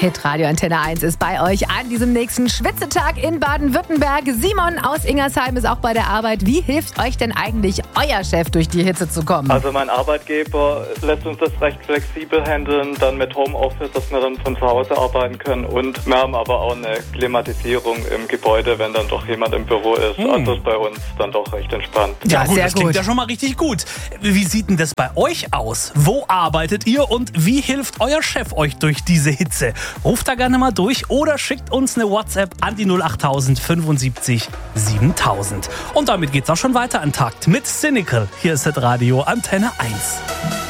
Hitradio Antenne 1 ist bei euch an diesem nächsten Schwitzetag in Baden-Württemberg. Simon aus Ingersheim ist auch bei der Arbeit. Wie hilft euch denn eigentlich euer Chef, durch die Hitze zu kommen? Also mein Arbeitgeber lässt uns das recht flexibel handeln, dann mit Homeoffice, dass wir dann von zu Hause arbeiten können. Und wir haben aber auch eine Klimatisierung im Gebäude, wenn dann doch jemand im Büro ist. Also ist bei uns dann doch recht entspannt. Ja, gut, sehr das klingt gut. ja schon mal richtig gut. Wie sieht denn das bei euch aus? Wo arbeitet ihr und wie hilft euer Chef euch durch diese Hitze? Ruft da gerne mal durch oder schickt uns eine WhatsApp an die 08000 75 7000. Und damit geht's auch schon weiter an Takt mit Cynical. Hier ist das Radio Antenne 1.